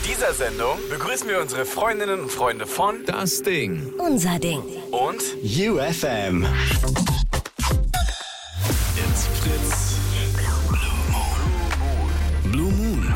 dieser Sendung begrüßen wir unsere Freundinnen und Freunde von Das Ding. Unser Ding. und UFM. It's Fritz. Blue Moon.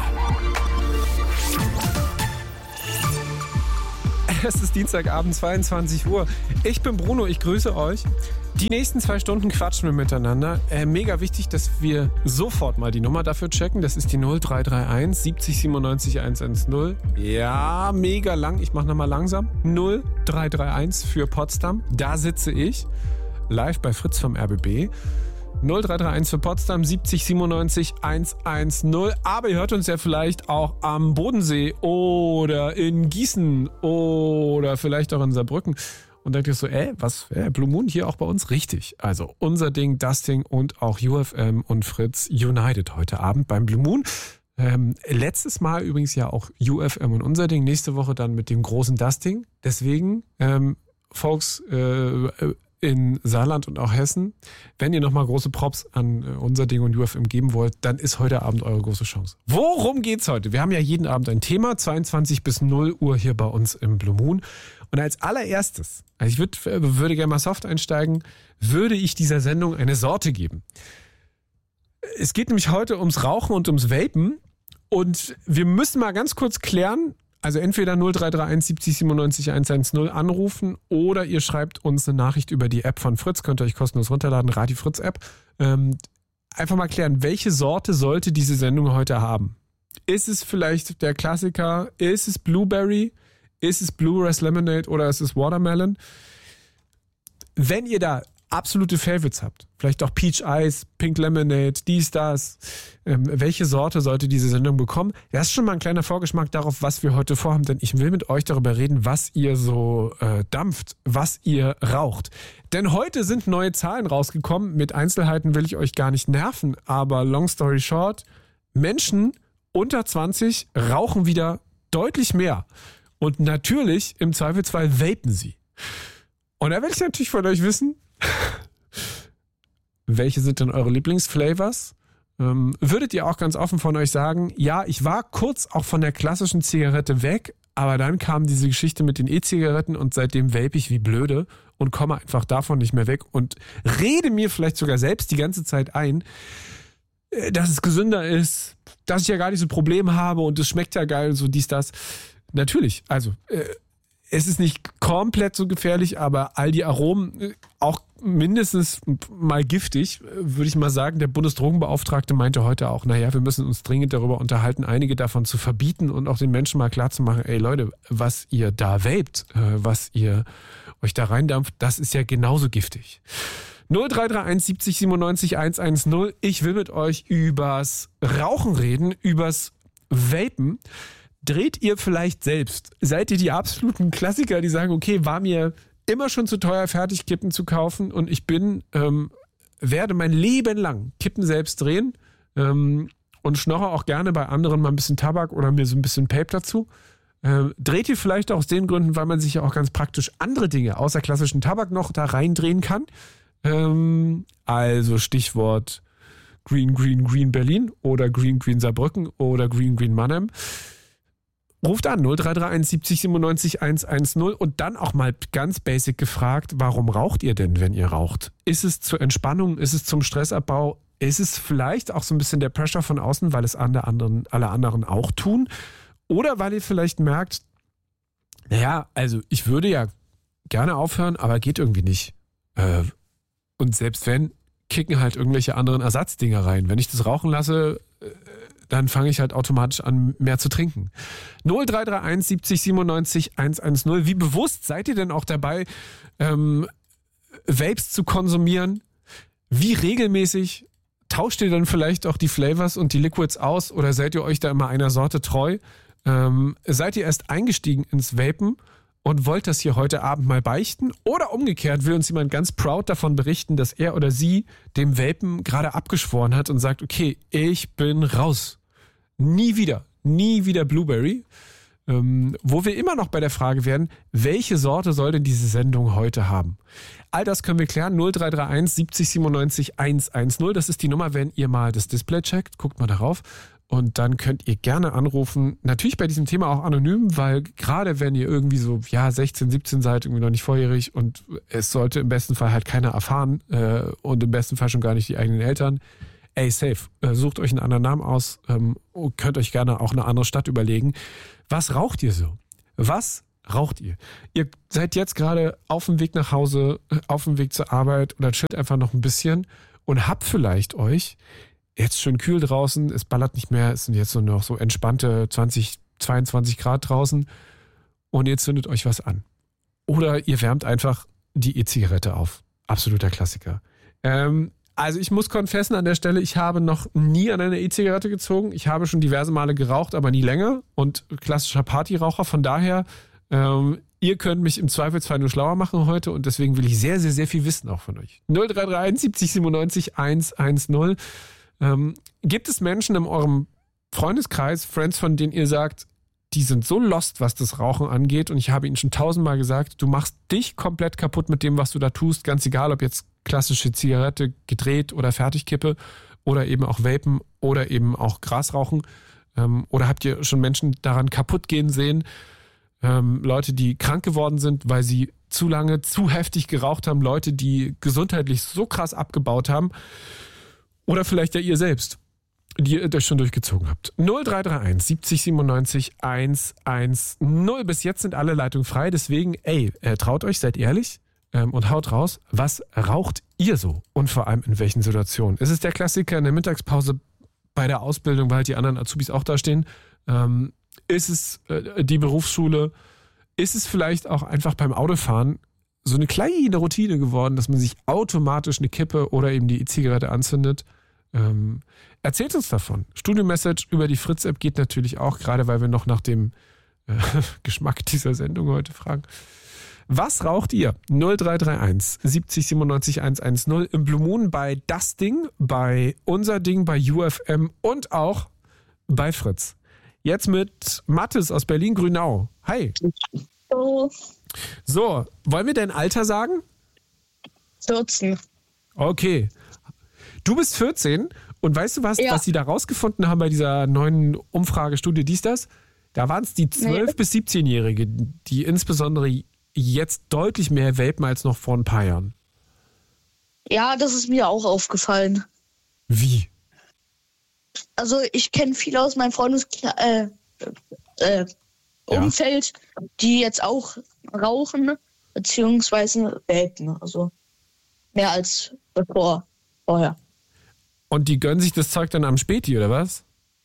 Es ist Dienstagabend, 22 Uhr. Ich bin Bruno, ich grüße euch. Die nächsten 2 Stunden quatschen wir miteinander. Mega wichtig, dass wir sofort mal die Nummer dafür checken. Das ist die 0331 70 97 110. Ja, mega lang. Ich mache nochmal langsam. 0331 für Potsdam. Da sitze ich. Live bei Fritz vom RBB. 0331 für Potsdam, 70 97 110. Aber ihr hört uns ja vielleicht auch am Bodensee oder in Gießen oder vielleicht auch in Saarbrücken. Und denkt ihr so, was, Blue Moon hier auch bei uns? Richtig. Also unser Ding, das Ding und auch UFM und Fritz United heute Abend beim Blue Moon. Letztes Mal übrigens ja auch UFM und unser Ding. Nächste Woche dann mit dem großen Das Ding. Deswegen, Folks, in Saarland und auch Hessen, wenn ihr nochmal große Props an unser Ding und UFM geben wollt, dann ist heute Abend eure große Chance. Worum geht's heute? Wir haben ja jeden Abend ein Thema, 22 bis 0 Uhr hier bei uns im Blue Moon. Und als allererstes, ich würde gerne mal soft einsteigen, würde ich dieser Sendung eine Sorte geben. Es geht nämlich heute ums Rauchen und ums Vapen. Und wir müssen mal ganz kurz klären, also entweder 0331 70 97 110 anrufen oder ihr schreibt uns eine Nachricht über die App von Fritz, könnt ihr euch kostenlos runterladen, Radio Fritz App. Einfach mal klären, welche Sorte sollte diese Sendung heute haben? Ist es vielleicht der Klassiker? Ist es Blueberry? Ist es Bluegrass Lemonade oder ist es Watermelon? Wenn ihr da absolute Favorites habt, vielleicht auch Peach Ice, Pink Lemonade, dies, das, welche Sorte sollte diese Sendung bekommen? Das ist schon mal ein kleiner Vorgeschmack darauf, was wir heute vorhaben, denn ich will mit euch darüber reden, was ihr so dampft, was ihr raucht. Denn heute sind neue Zahlen rausgekommen, mit Einzelheiten will ich euch gar nicht nerven, aber long story short, Menschen unter 20 rauchen wieder deutlich mehr und natürlich im Zweifelsfall vapen sie. Und da will ich natürlich von euch wissen, welche sind denn eure Lieblingsflavors? Würdet ihr auch ganz offen von euch sagen, ja, ich war kurz auch von der klassischen Zigarette weg, aber dann kam diese Geschichte mit den E-Zigaretten und seitdem vape ich wie blöde und komme einfach davon nicht mehr weg und rede mir vielleicht sogar selbst die ganze Zeit ein, dass es gesünder ist, dass ich ja gar nicht so Probleme habe und es schmeckt ja geil, so dies, das. Natürlich, also es ist nicht komplett so gefährlich, aber all die Aromen auch mindestens mal giftig, würde ich mal sagen. Der Bundesdrogenbeauftragte meinte heute auch, naja, wir müssen uns dringend darüber unterhalten, einige davon zu verbieten und auch den Menschen mal klarzumachen, ey Leute, was ihr da vapet, was ihr euch da reindampft, das ist ja genauso giftig. 0331 70 97 110. Ich will mit euch übers Rauchen reden, übers Vapen. Dreht ihr vielleicht selbst? Seid ihr die absoluten Klassiker, die sagen, okay, war mir immer schon zu teuer, Fertigkippen zu kaufen und ich werde mein Leben lang Kippen selbst drehen und schnorre auch gerne bei anderen mal ein bisschen Tabak oder mir so ein bisschen Vape dazu. Dreht ihr vielleicht auch aus den Gründen, weil man sich ja auch ganz praktisch andere Dinge außer klassischen Tabak noch da reindrehen kann? Also Stichwort Green Berlin oder Green Saarbrücken oder Green Mannheim. Ruft an 0331 70 97 110 und dann auch mal ganz basic gefragt, warum raucht ihr denn, wenn ihr raucht? Ist es zur Entspannung? Ist es zum Stressabbau? Ist es vielleicht auch so ein bisschen der Pressure von außen, weil es alle anderen auch tun? Oder weil ihr vielleicht merkt, naja, also ich würde ja gerne aufhören, aber geht irgendwie nicht. Und selbst wenn, kicken halt irgendwelche anderen Ersatzdinger rein. Wenn ich das rauchen lasse, dann fange ich halt automatisch an, mehr zu trinken. 0331 70 97 110. Wie bewusst seid ihr denn auch dabei, Vapes zu konsumieren? Wie regelmäßig tauscht ihr dann vielleicht auch die Flavors und die Liquids aus oder seid ihr euch da immer einer Sorte treu? Seid ihr erst eingestiegen ins Vapen und wollt das hier heute Abend mal beichten? Oder umgekehrt will uns jemand ganz proud davon berichten, dass er oder sie dem Vapen gerade abgeschworen hat und sagt, okay, ich bin raus. Nie wieder Blueberry. Wo wir immer noch bei der Frage werden, welche Sorte soll denn diese Sendung heute haben? All das können wir klären. 0331 70 97 110. Das ist die Nummer, wenn ihr mal das Display checkt. Guckt mal darauf. Und dann könnt ihr gerne anrufen. Natürlich bei diesem Thema auch anonym, weil gerade wenn ihr irgendwie so 16, 17 seid, irgendwie noch nicht volljährig und es sollte im besten Fall halt keiner erfahren und im besten Fall schon gar nicht die eigenen Eltern. Safe. Sucht euch einen anderen Namen aus und könnt euch gerne auch eine andere Stadt überlegen. Was raucht ihr so? Was raucht ihr? Ihr seid jetzt gerade auf dem Weg nach Hause, auf dem Weg zur Arbeit oder chillt einfach noch ein bisschen und habt vielleicht euch jetzt schön kühl draußen, es ballert nicht mehr, es sind jetzt nur noch so entspannte 20, 22 Grad draußen und ihr zündet euch was an. Oder ihr wärmt einfach die E-Zigarette auf. Absoluter Klassiker. Also ich muss confessen an der Stelle, ich habe noch nie an einer E-Zigarette gezogen. Ich habe schon diverse Male geraucht, aber nie länger und klassischer Partyraucher. Von daher, ihr könnt mich im Zweifelsfall nur schlauer machen heute und deswegen will ich sehr, sehr, sehr viel wissen auch von euch. 0331 70 97 110. Gibt es Menschen in eurem Freundeskreis, Friends, von denen ihr sagt, die sind so lost, was das Rauchen angeht und ich habe ihnen schon 1000-mal gesagt, du machst dich komplett kaputt mit dem, was du da tust, ganz egal, ob jetzt klassische Zigarette, gedreht oder Fertigkippe oder eben auch Vapen oder eben auch Grasrauchen oder habt ihr schon Menschen daran kaputt gehen sehen, Leute, die krank geworden sind, weil sie zu lange, zu heftig geraucht haben, Leute, die gesundheitlich so krass abgebaut haben. Oder vielleicht ja ihr selbst, die ihr das schon durchgezogen habt. 0331 70 97 110. Bis jetzt sind alle Leitungen frei. Deswegen, traut euch, seid ehrlich und haut raus. Was raucht ihr so? Und vor allem in welchen Situationen? Ist es der Klassiker in der Mittagspause bei der Ausbildung, weil halt die anderen Azubis auch da stehen? Ist es die Berufsschule? Ist es vielleicht auch einfach beim Autofahren so eine kleine Routine geworden, dass man sich automatisch eine Kippe oder eben die E-Zigarette anzündet? Erzählt uns davon. Studio-Message über die Fritz-App geht natürlich auch, gerade weil wir noch nach dem Geschmack dieser Sendung heute fragen. Was raucht ihr? 0331 70 97 110 im Blue Moon bei Das Ding, bei Unser Ding, bei UFM und auch bei Fritz. Jetzt mit Mathis aus Berlin-Grünau. Hi. Hallo. So, wollen wir dein Alter sagen? 14. Okay. Du bist 14 und weißt du was, was sie da rausgefunden haben bei dieser neuen Umfragestudie, das? Da waren es die 12- bis 17-Jährige, die insbesondere jetzt deutlich mehr vapen als noch vor ein paar Jahren. Ja, das ist mir auch aufgefallen. Wie? Also ich kenne viele aus meinem Umfeld, die jetzt auch rauchen, beziehungsweise vapen. Also mehr als vorher. Und die gönnen sich das Zeug dann am Späti, oder was?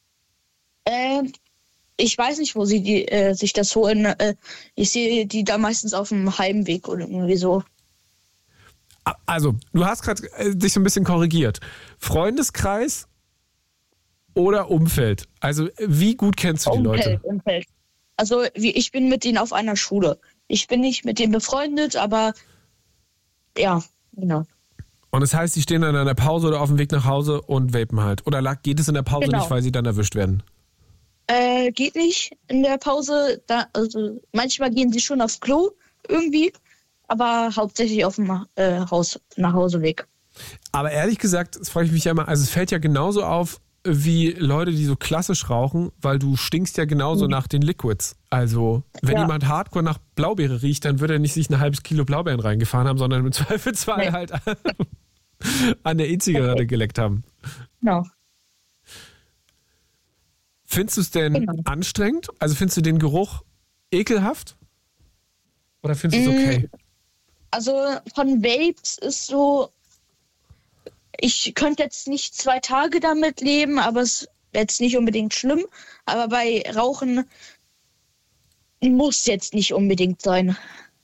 Ich weiß nicht, wo sie sich das holen. Ich sehe die da meistens auf dem Heimweg oder irgendwie so. Also, du hast gerade dich so ein bisschen korrigiert. Freundeskreis oder Umfeld? Also, wie gut kennst du die Leute? Umfeld. Also, ich bin mit denen auf einer Schule. Ich bin nicht mit denen befreundet, aber ja, genau. Und das heißt, sie stehen dann in der Pause oder auf dem Weg nach Hause und vapen halt. Oder geht es in der Pause nicht, weil sie dann erwischt werden? Geht nicht in der Pause. Also manchmal gehen sie schon aufs Klo irgendwie, aber hauptsächlich auf dem Nachhauseweg. Aber ehrlich gesagt, das frage ich mich ja immer, also es fällt ja genauso auf wie Leute, die so klassisch rauchen, weil du stinkst ja genauso nach den Liquids. Also wenn jemand hardcore nach Blaubeere riecht, dann würde er nicht sich ein halbes Kilo Blaubeeren reingefahren haben, sondern im Zweifelsfall halt an der E-Zigarette geleckt haben. Genau. Findest du es denn anstrengend? Also findest du den Geruch ekelhaft? Oder findest du es okay? Also von Vapes ist so, ich könnte jetzt nicht 2 Tage damit leben, aber es wäre jetzt nicht unbedingt schlimm. Aber bei Rauchen muss jetzt nicht unbedingt sein.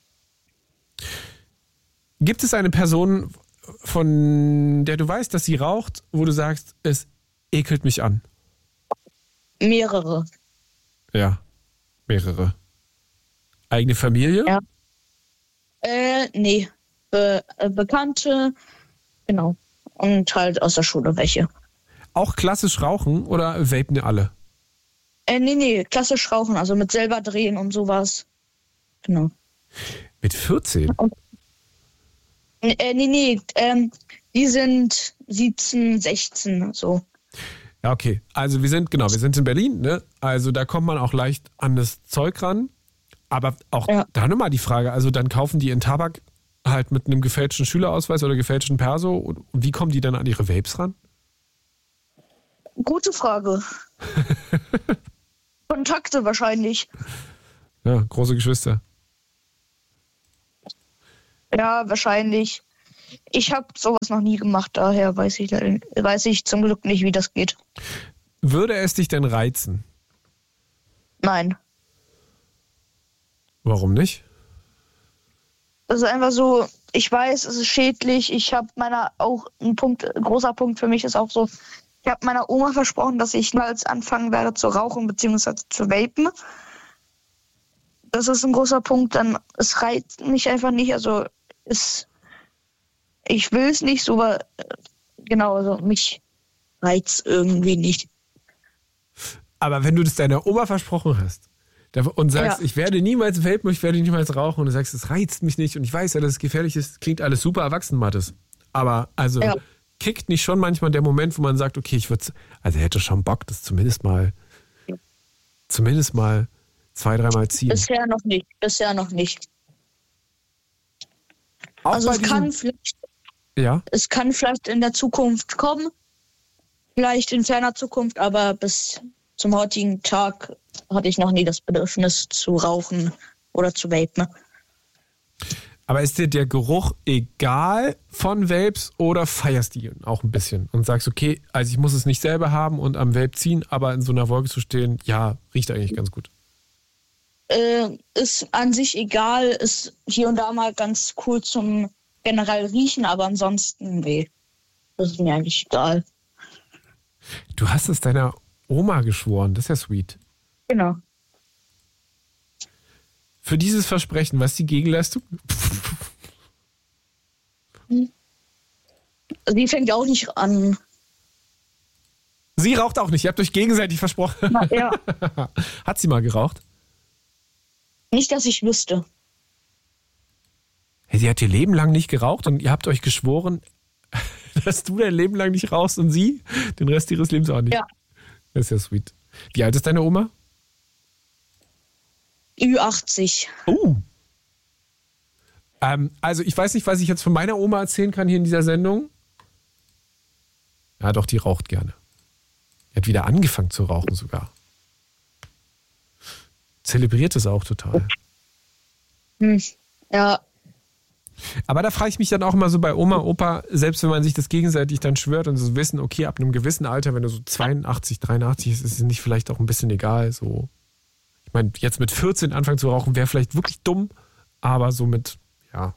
Gibt es eine Person, von der du weißt, dass sie raucht, wo du sagst, es ekelt mich an? Mehrere. Ja, mehrere. Eigene Familie? Ja. Nee. Bekannte, genau. Und halt aus der Schule welche. Auch klassisch rauchen oder vapen alle? Nee, klassisch rauchen, also mit selber drehen und sowas. Genau. Mit 14? Nee, die sind 17, 16, so. Ja, okay. Also wir sind in Berlin, ne? Also da kommt man auch leicht an das Zeug ran. Aber auch da nochmal die Frage, also dann kaufen die in Tabak halt mit einem gefälschten Schülerausweis oder gefälschten Perso und wie kommen die dann an ihre Vapes ran? Gute Frage. Kontakte wahrscheinlich. Ja, große Geschwister. Ja, wahrscheinlich. Ich habe sowas noch nie gemacht, daher weiß ich zum Glück nicht, wie das geht. Würde es dich denn reizen? Nein. Warum nicht? Das ist einfach so, ich weiß, es ist schädlich. Ich habe ein großer Punkt für mich ist auch so, ich habe meiner Oma versprochen, dass ich niemals anfangen werde zu rauchen bzw. zu vapen. Das ist ein großer Punkt. Dann, es reizt mich einfach nicht. Also, ich will es nicht so, aber genau, also mich reizt irgendwie nicht. Aber wenn du das deiner Oma versprochen hast und sagst, ich werde niemals vapen, ich werde niemals rauchen und du sagst, es reizt mich nicht und ich weiß ja, dass es gefährlich ist, klingt alles super erwachsen, Mathis. Aber also kickt nicht schon manchmal der Moment, wo man sagt, okay, hätte schon Bock, das zumindest mal 2-3 Mal ziehen. Bisher noch nicht. Auch also es kann vielleicht in der Zukunft kommen, vielleicht in ferner Zukunft, aber bis zum heutigen Tag hatte ich noch nie das Bedürfnis zu rauchen oder zu vapen. Aber ist dir der Geruch egal von Vapes oder feierst du ihn auch ein bisschen und sagst, okay, also ich muss es nicht selber haben und am Vape ziehen, aber in so einer Wolke zu stehen, ja, riecht eigentlich ganz gut. Ist an sich egal, ist hier und da mal ganz cool zum generell riechen, aber ansonsten, nee, das ist mir eigentlich egal. Du hast es deiner Oma geschworen, das ist ja sweet. Genau. Für dieses Versprechen, was ist die Gegenleistung? Sie fängt auch nicht an. Sie raucht auch nicht, ihr habt euch gegenseitig versprochen. Ja. Hat sie mal geraucht? Nicht, dass ich wüsste. Hey, sie hat ihr Leben lang nicht geraucht und ihr habt euch geschworen, dass du dein Leben lang nicht rauchst und sie den Rest ihres Lebens auch nicht. Ja. Das ist ja sweet. Wie alt ist deine Oma? Ü80. Also ich weiß nicht, was ich jetzt von meiner Oma erzählen kann hier in dieser Sendung. Ja, doch, die raucht gerne. Die hat wieder angefangen zu rauchen sogar. Zelebriert es auch total. Ja. Aber da frage ich mich dann auch immer so bei Oma, Opa, selbst wenn man sich das gegenseitig dann schwört und so wissen, okay, ab einem gewissen Alter, wenn du so 82, 83 ist es nicht vielleicht auch ein bisschen egal. So. Ich meine, jetzt mit 14 anfangen zu rauchen, wäre vielleicht wirklich dumm, aber so mit, ja.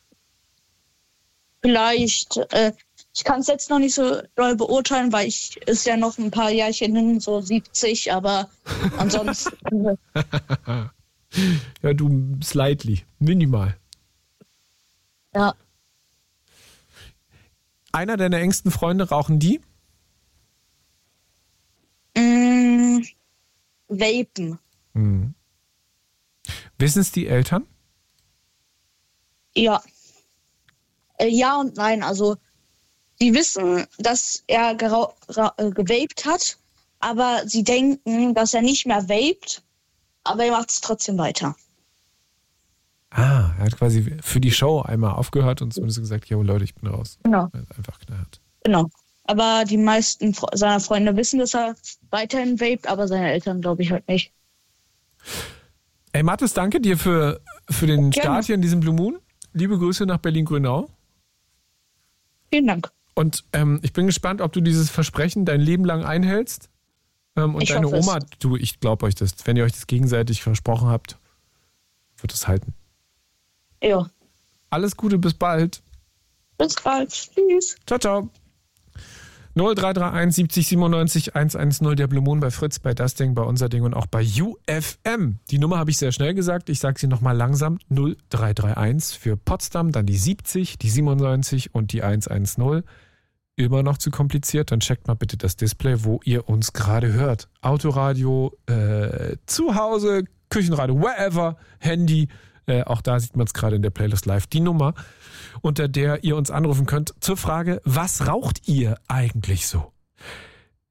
Vielleicht, ich kann es jetzt noch nicht so doll beurteilen, weil ist ja noch ein paar Jährchen hin, so 70, aber ansonsten. Ja, du slightly, minimal. Ja. Einer deiner engsten Freunde, rauchen die? Vapen. Wissen es die Eltern? Ja. Ja und nein. Also, die wissen, dass er gewaped hat, aber sie denken, dass er nicht mehr vaped, aber er macht es trotzdem weiter. Ah, er hat quasi für die Show einmal aufgehört und zumindest gesagt, jo Leute, ich bin raus. Genau. Weil es einfach knallt. Genau. Aber die meisten seiner Freunde wissen, dass er weiterhin vaped, aber seine Eltern glaube ich halt nicht. Ey, Mathis, danke dir für den Gerne. Start hier in diesem Blue Moon. Liebe Grüße nach Berlin-Grünau. Vielen Dank. Und ich bin gespannt, ob du dieses Versprechen dein Leben lang einhältst. Und Ich deine hoffe es. Oma, ich glaube euch das, wenn ihr euch das gegenseitig versprochen habt, wird es halten. Ja. Alles Gute, bis bald. Bis bald. Tschüss. Ciao, ciao. 0331 70 97 110, der Blue Moon bei Fritz, bei Das Ding, bei Unser Ding und auch bei UFM. Die Nummer habe ich sehr schnell gesagt, ich sage sie nochmal langsam. 0331 für Potsdam, dann die 70, die 97 und die 110. Immer noch zu kompliziert, dann checkt mal bitte das Display, wo ihr uns gerade hört. Autoradio, zu Hause, Küchenradio, wherever, Handy. Auch da sieht man es gerade in der Playlist live. Die Nummer, unter der ihr uns anrufen könnt zur Frage, was raucht ihr eigentlich so?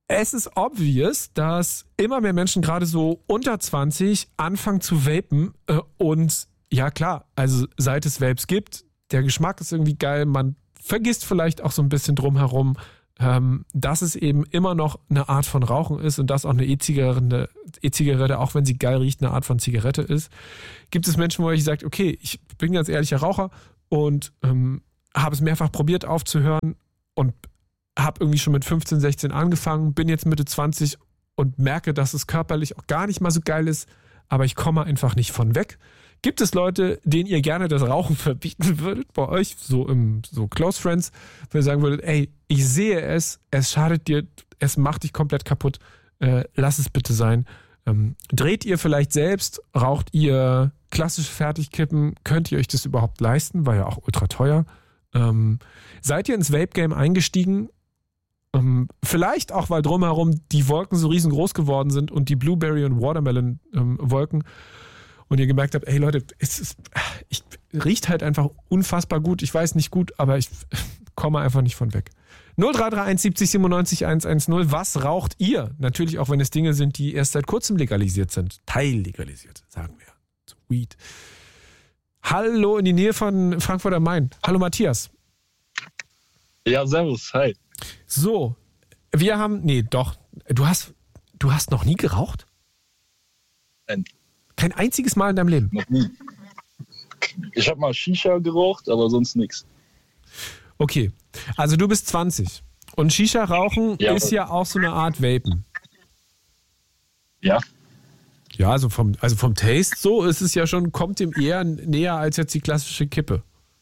Es ist obvious, dass immer mehr Menschen gerade so unter 20 anfangen zu vapen und ja klar, also seit es Vapes gibt, der Geschmack ist irgendwie geil, man vergisst vielleicht auch so ein bisschen drumherum, dass es eben immer noch eine Art von Rauchen ist und dass auch eine E-Zigarette, auch wenn sie geil riecht, eine Art von Zigarette ist. Gibt es Menschen, wo ich sage, okay, ich bin ganz ehrlicher Raucher und habe es mehrfach probiert aufzuhören und habe irgendwie schon mit 15, 16 angefangen, bin jetzt Mitte 20 und merke, dass es körperlich auch gar nicht mal so geil ist, aber ich komme einfach nicht von weg. Gibt es Leute, denen ihr gerne das Rauchen verbieten würdet bei euch, so Close Friends, wo ihr sagen würdet, ey, ich sehe es schadet dir, es macht dich komplett kaputt, lass es bitte sein. Dreht ihr vielleicht selbst, raucht ihr klassische Fertigkippen, könnt ihr euch das überhaupt leisten, war ja auch ultra teuer. Seid ihr ins Vape-Game eingestiegen? Vielleicht auch, weil drumherum die Wolken so riesengroß geworden sind und die Blueberry- und Watermelon-Wolken und ihr gemerkt habt, ey Leute, riecht halt einfach unfassbar gut. Ich weiß nicht gut, aber ich komme einfach nicht von weg. 0331 70 97 110. Was raucht ihr? Natürlich auch, wenn es Dinge sind, die erst seit kurzem legalisiert sind. Teillegalisiert, sagen wir. So Weed. Hallo in die Nähe von Frankfurt am Main. Hallo Matthias. Ja, servus, hi. So, wir haben, du hast noch nie geraucht? Nein. Kein einziges Mal in deinem Leben? Noch nie. Ich habe mal Shisha geraucht, aber sonst nichts. Okay, also du bist 20 und Shisha rauchen Ja, ist ja auch so eine Art Vapen. Ja. Ja, also vom Taste so ist es ja schon, kommt dem eher näher als jetzt die klassische Kippe.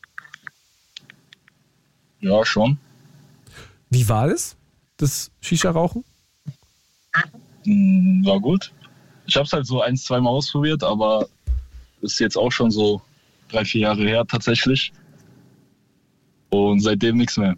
Ja, schon. Wie war das Shisha-Rauchen? War gut. Ich habe es halt so 1-2 Mal ausprobiert, aber ist jetzt auch schon so 3-4 Jahre her tatsächlich. Und seitdem nichts mehr.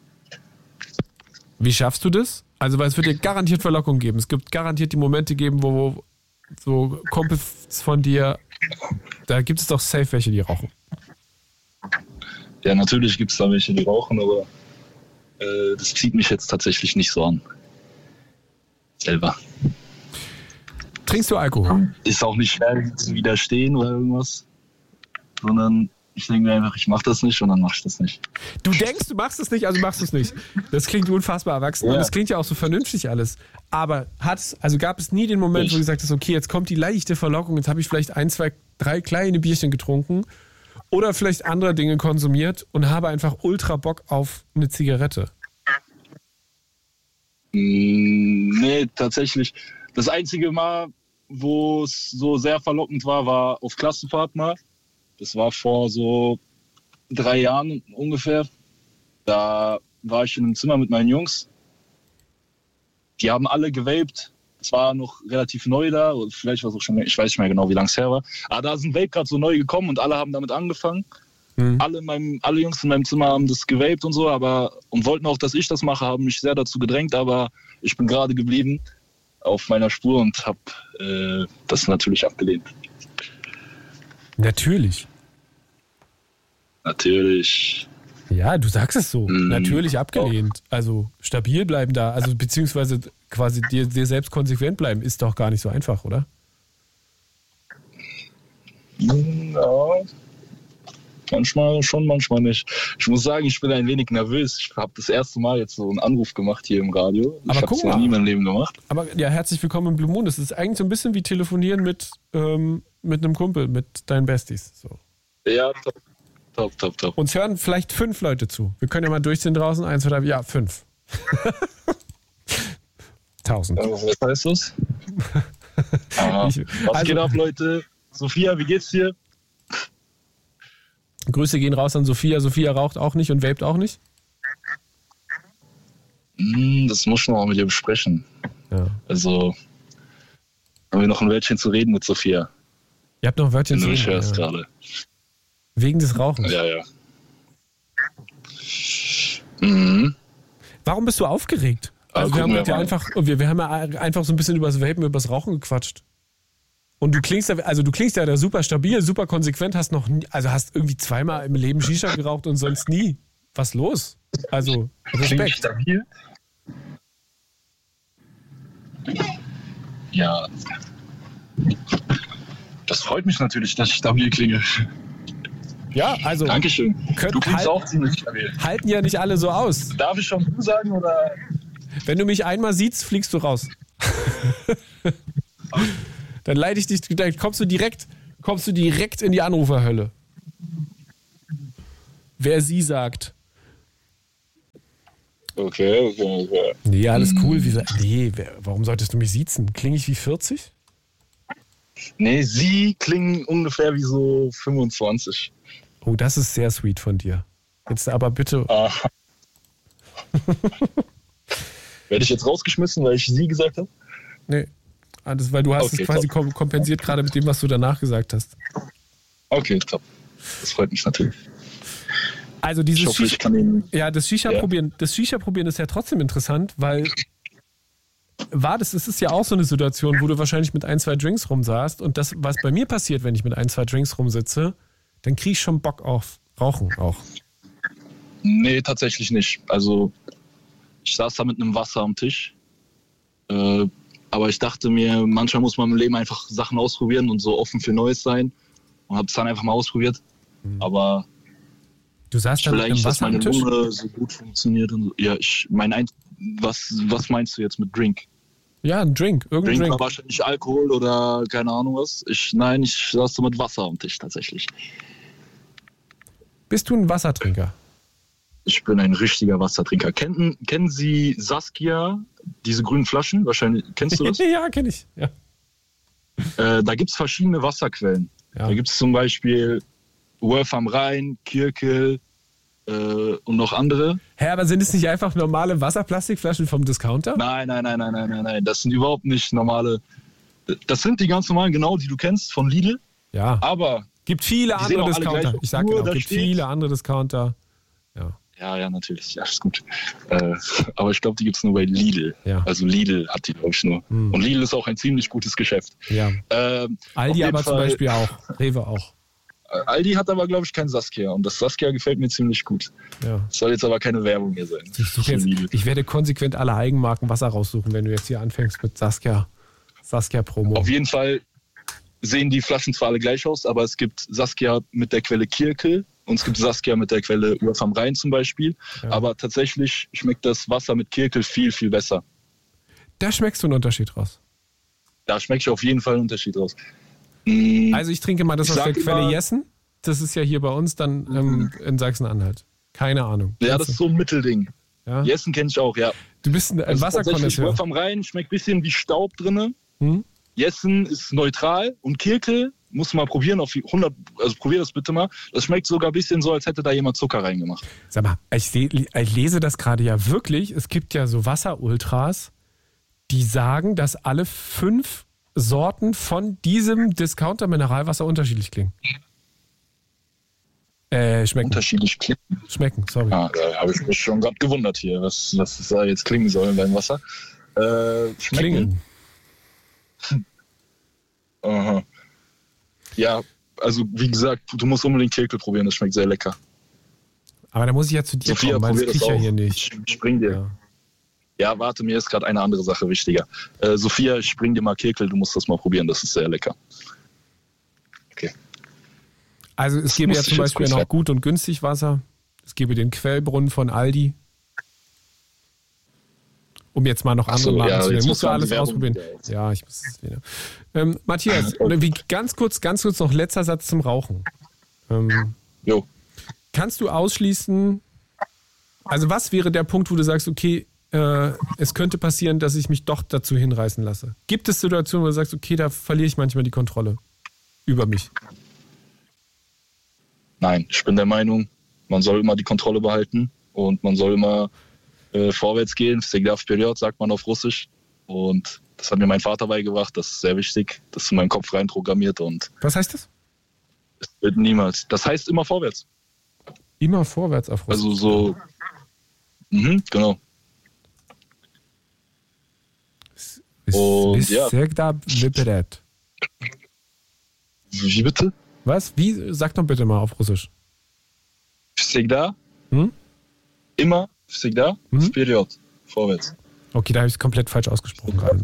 Wie schaffst du das? Also, weil es wird dir garantiert Verlockung geben. Es gibt garantiert die Momente geben, wo so Kumpels von dir, da gibt es doch safe welche, die rauchen. Ja, natürlich gibt es da welche, die rauchen, aber das zieht mich jetzt tatsächlich nicht so an. Selber. Trinkst du Alkohol? Ist auch nicht schwer zu widerstehen oder irgendwas, sondern ich denke mir einfach, ich mache das nicht und dann mache ich das nicht. Du denkst, du machst es nicht, also machst du es nicht. Das klingt unfassbar erwachsen und das klingt ja auch so vernünftig alles. Aber gab es nie den Moment, wo du gesagt hast, okay, jetzt kommt die leichte Verlockung, jetzt habe ich vielleicht 1, 2, 3 kleine Bierchen getrunken oder vielleicht andere Dinge konsumiert und habe einfach ultra Bock auf eine Zigarette? Nee, tatsächlich. Das einzige Mal, wo es so sehr verlockend war auf Klassenfahrt mal. Das war vor so 3 Jahren ungefähr. Da war ich in einem Zimmer mit meinen Jungs. Die haben alle gewaped. Es war noch relativ neu da. Oder vielleicht war es auch schon, ich weiß nicht mehr genau, wie lange es her war. Aber da sind Vape gerade so neu gekommen und alle haben damit angefangen. Alle Jungs in meinem Zimmer haben das gewaped und so, und wollten auch, dass ich das mache, haben mich sehr dazu gedrängt, aber ich bin gerade geblieben auf meiner Spur und habe das natürlich abgelehnt. Natürlich. Ja, du sagst es so. Natürlich abgelehnt. Also stabil bleiben da, also beziehungsweise quasi dir selbst konsequent bleiben, ist doch gar nicht so einfach, oder? Ja, manchmal schon, manchmal nicht. Ich muss sagen, ich bin ein wenig nervös. Ich habe das erste Mal jetzt so einen Anruf gemacht hier im Radio. Ich habe es noch nie in meinem Leben gemacht. Aber ja, herzlich willkommen im Blue Moon. Das ist eigentlich so ein bisschen wie telefonieren mit einem Kumpel, mit deinen Besties. So. Ja, top. Uns hören vielleicht 5 Leute zu. Wir können ja mal durchziehen draußen. 1, 2, 3, ja, 5. 1000. Was heißt das? Was geht ab, Leute? Sophia, wie geht's dir? Grüße gehen raus an Sophia. Sophia raucht auch nicht und vapet auch nicht? Das muss ich noch mal mit ihr besprechen. Ja. Also haben wir noch ein Wörtchen zu reden mit Sophia. Ihr habt noch ein Wörtchen zu reden? Du hörst gerade. Wegen des Rauchens? Ja. Warum bist du aufgeregt? Also wir haben ja einfach so ein bisschen über das Vapen, über das Rauchen gequatscht. Und du klingst ja da super stabil, super konsequent, hast irgendwie 2-mal im Leben Shisha geraucht und sonst nie. Was los? Also, Respekt. Stabil? Ja. Das freut mich natürlich, dass ich stabil klinge. Ja, also Dankeschön. Du klingst auch ziemlich stabil. halten ja nicht alle so aus. Darf ich schon du sagen oder? Wenn du mich einmal siehst, fliegst du raus. Dann leite ich dich, dann kommst du direkt in die Anruferhölle. Wer sie sagt. Okay. Nee, alles cool. Warum solltest du mich siezen? Klinge ich wie 40? Nee, sie klingen ungefähr wie so 25. Oh, das ist sehr sweet von dir. Jetzt aber bitte. Werde ich jetzt rausgeschmissen, weil ich sie gesagt habe? Nee. Das, weil du hast es quasi kompensiert gerade mit dem, was du danach gesagt hast. Okay, top. Das freut mich natürlich. Also dieses Ich hoffe, ich kann ihn. Ja, das Shisha-Probieren ist ja trotzdem interessant, weil das ist ja auch so eine Situation, wo du wahrscheinlich mit 1, 2 Drinks rumsaßt und das, was bei mir passiert, wenn ich mit 1, 2 Drinks rumsitze, dann kriege ich schon Bock auf Rauchen auch. Nee, tatsächlich nicht. Also ich saß da mit einem Wasser am Tisch, aber ich dachte mir, manchmal muss man im Leben einfach Sachen ausprobieren und so offen für Neues sein und habe es dann einfach mal ausprobiert. Aber du saßt ich dann will mit einem eigentlich, dass Wasser am meine Tisch? Lunge so gut funktioniert. Und so. Ja, was meinst du jetzt mit Drink? Ja, ein Drink, irgendein Drink Drink. war wahrscheinlich Alkohol oder keine Ahnung was. Ich saß da mit Wasser am Tisch tatsächlich. Bist du ein Wassertrinker? Ich bin ein richtiger Wassertrinker. Kennen Sie Saskia, diese grünen Flaschen? Wahrscheinlich, kennst du das? Ja, kenne ich. Ja. Da gibt es verschiedene Wasserquellen. Ja. Da gibt es zum Beispiel Wörth am Rhein, Kirkel und noch andere. Hä, aber sind es nicht einfach normale Wasserplastikflaschen vom Discounter? Nein. Das sind überhaupt nicht normale. Das sind die ganz normalen, genau, die du kennst von Lidl. Ja. Aber Gibt viele die sehen andere auch alle Discounter. gleich aus. Ich sag Nur genau, da gibt steht- viele andere Discounter. ja, natürlich. Ja, ist gut. Aber ich glaube, die gibt es nur bei Lidl. Ja. Also Lidl hat die, glaube ich, nur. Hm. Und Lidl ist auch ein ziemlich gutes Geschäft. Ja. Auf Aldi jeden aber zum Fall- Beispiel auch. Rewe auch. Aldi hat aber, glaube ich, kein Saskia. Und das Saskia gefällt mir ziemlich gut. Ja. Soll jetzt aber keine Werbung hier sein. Ich werde konsequent alle Eigenmarken Wasser raussuchen, wenn du jetzt hier anfängst mit Saskia-Promo. Auf jeden Fall sehen die Flaschen zwar alle gleich aus, aber es gibt Saskia mit der Quelle Kirkel und es gibt Saskia mit der Quelle Wörth am Rhein zum Beispiel. Ja. Aber tatsächlich schmeckt das Wasser mit Kirkel viel, viel besser. Da schmeckst du einen Unterschied raus. Da schmecke ich auf jeden Fall einen Unterschied raus. Also ich trinke mal das Ich aus der sag Quelle immer- Jessen. Das ist ja hier bei uns dann in Sachsen-Anhalt. Keine Ahnung. Ja, das ist so ein Mittelding. Ja? Jessen kenne ich auch, ja. Du bist ein Also tatsächlich, Wasserkonnoisseur. Wörth am Rhein schmeckt ein bisschen wie Staub drinne. Hm? Jessen ist neutral und Kirkel musst du mal probieren auf 100, also probier das bitte mal. Das schmeckt sogar ein bisschen so, als hätte da jemand Zucker reingemacht. Sag mal, ich lese das gerade ja wirklich. Es gibt ja so Wasserultras, die sagen, dass alle 5 Sorten von diesem Discounter-Mineralwasser unterschiedlich klingen. Schmecken. Unterschiedlich klingen. Schmecken, sorry. Ah, da habe ich mich schon gerade gewundert hier, was da jetzt klingen soll in deinem Wasser. Schmecken. Klingeln. Aha. Ja, also wie gesagt, du musst unbedingt Kirkel probieren, das schmeckt sehr lecker. Aber da muss ich ja zu dir Sophia, kommen, weil das probier krieg ich das ja auch. hier nicht. Ich spring dir. Ja. Ja, warte, mir ist gerade eine andere Sache wichtiger. Sophia, ich spring dir mal Kirkel, du musst das mal probieren, das ist sehr lecker. Okay. Also es gäbe ja musste zum ich jetzt Beispiel kurz noch sagen. gut und günstig Wasser. Es gäbe den Quellbrunnen von Aldi. Um jetzt mal noch Ach so, andere Marken ja, zu nennen. jetzt Musst du muss man alles die Werbung ausprobieren. wieder aus. Ja, ich muss es wieder. Matthias, wie, ganz kurz noch letzter Satz zum Rauchen. Jo. Kannst du ausschließen, also was wäre der Punkt, wo du sagst, okay, es könnte passieren, dass ich mich doch dazu hinreißen lasse? Gibt es Situationen, wo du sagst, okay, da verliere ich manchmal die Kontrolle über mich? Nein, ich bin der Meinung, man soll immer die Kontrolle behalten und man soll immer vorwärts gehen. Всегда вперед, sagt man auf Russisch. Und das hat mir mein Vater beigebracht, das ist sehr wichtig. Das ist in meinen Kopf reinprogrammiert und Was heißt das? es wird niemals. Das heißt immer vorwärts. Immer vorwärts auf Russisch. Also so. Genau. Und ja. Всегда вперед. Wie bitte? Was? Wie? Sag doch bitte mal auf Russisch. Всегда. Hm? Immer. Всегда. Вперед. Vorwärts. Okay, da habe ich es komplett falsch ausgesprochen gerade.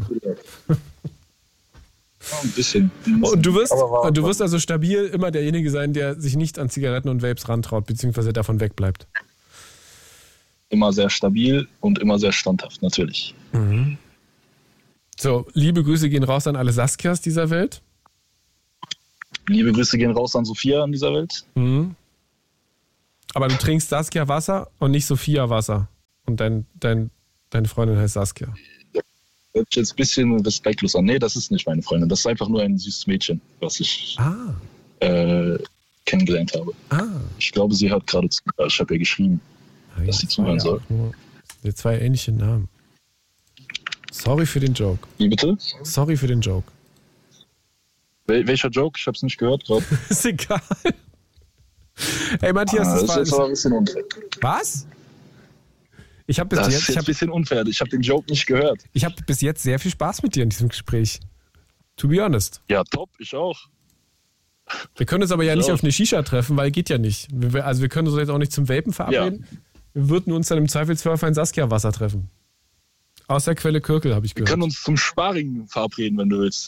Ja, ein bisschen. Und du wirst Aber also stabil immer derjenige sein, der sich nicht an Zigaretten und Vapes rantraut, beziehungsweise davon wegbleibt. immer sehr stabil und immer sehr standhaft, natürlich. Mhm. So, liebe Grüße gehen raus an alle Saskias dieser Welt. Liebe Grüße gehen raus an Sophia in dieser Welt. Mhm. Aber du trinkst Saskia Wasser und nicht Sophia Wasser. Und deine Freundin heißt Saskia. Hört sich jetzt ein bisschen respektlos an. Nee, das ist nicht meine Freundin. Das ist einfach nur ein süßes Mädchen, was ich kennengelernt habe. Ich glaube, sie hört gerade zu. Ich habe ihr geschrieben, dass sie zuhören soll. Zwei ähnliche Namen. Sorry für den Joke. Wie bitte? Sorry für den Joke. Welcher Joke? Ich habe es nicht gehört gerade. Ist egal. Hey Matthias, das ist aber ein bisschen unfair. Was? Ich habe Das ist ein bisschen unfair. Ich habe den Joke nicht gehört. Ich habe bis jetzt sehr viel Spaß mit dir in diesem Gespräch. To be honest. Ja, top. Ich auch. Wir können uns aber ja nicht auf eine Shisha treffen, weil geht ja nicht. Also wir können uns jetzt auch nicht zum Vapen verabreden. Ja. Wir würden uns dann im Zweifelsfall auf ein Saskia-Wasser treffen. Aus der Quelle Kürkel, habe ich gehört. Wir können uns zum Sparring verabreden, wenn du willst.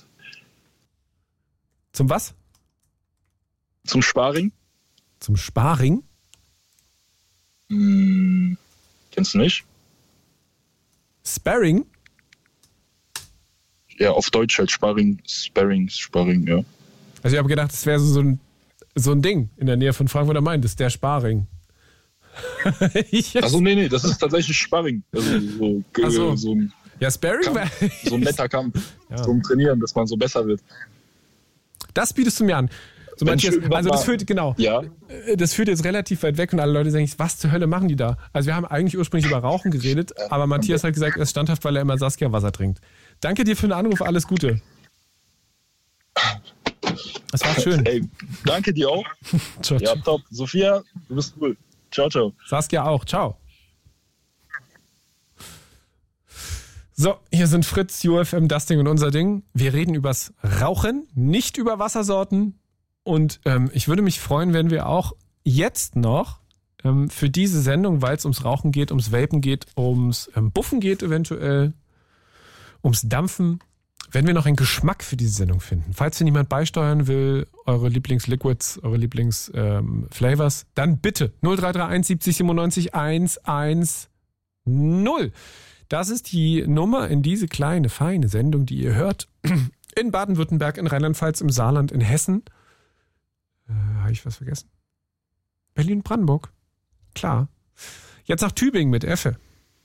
Zum was? Zum Sparring? Zum Sparring? Kennst du nicht? Sparring? Ja, auf Deutsch halt Sparring, ja. Also ich habe gedacht, das wäre so ein Ding in der Nähe von Frankfurt am Main, das ist der Sparring. Also nee, das ist tatsächlich Sparring. Also so ein ja, Sparring Kampf, so ein netter Kampf. Ja. Zum Trainieren, dass man so besser wird. Das bietest du mir an. So, Matthias, also das führt, Ja. Das führt jetzt relativ weit weg und alle Leute sagen, was zur Hölle machen die da? Also wir haben eigentlich ursprünglich über Rauchen geredet, aber Matthias hat gesagt, er ist standhaft, weil er immer Saskia-Wasser trinkt. Danke dir für den Anruf, alles Gute. Das war schön. Ey, danke dir auch. Ciao, ja, top. Sophia, du bist cool. Ciao, ciao. Saskia auch. Ciao. So, hier sind Fritz, UFM, das Ding und unser Ding. Wir reden übers Rauchen, nicht über Wassersorten. Und ich würde mich freuen, wenn wir auch jetzt noch für diese Sendung, weil es ums Rauchen geht, ums Vapen geht, ums Buffen geht eventuell, ums Dampfen, wenn wir noch einen Geschmack für diese Sendung finden. Falls hier niemand beisteuern will, eure Lieblingsliquids, eure Lieblingsflavors, dann bitte 0331 70 97 110. Das ist die Nummer in diese kleine, feine Sendung, die ihr hört. In Baden-Württemberg, in Rheinland-Pfalz, im Saarland, in Hessen. Habe ich was vergessen? Berlin-Brandenburg. Klar. Jetzt nach Tübingen mit Effe.